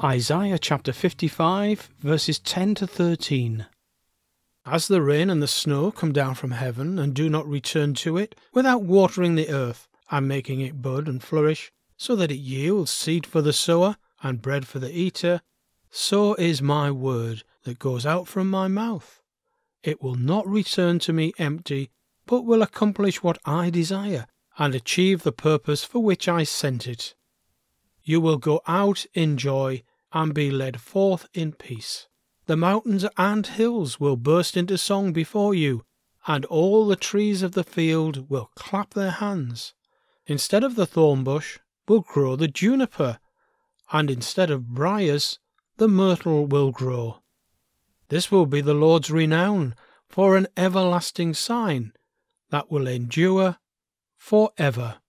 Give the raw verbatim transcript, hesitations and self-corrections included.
Isaiah chapter fifty-five, verses ten to thirteen. As the rain and the snow come down from heaven, and do not return to it, without watering the earth, and making it bud and flourish, so that it yields seed for the sower, and bread for the eater, so is my word that goes out from my mouth. It will not return to me empty, but will accomplish what I desire, and achieve the purpose for which I sent it. You will go out in joy, and be led forth in peace. The mountains and hills will burst into song before you, and all the trees of the field will clap their hands. Instead of the thorn bush will grow the juniper, and instead of briars the myrtle will grow. This will be the Lord's renown for an everlasting sign that will endure forever.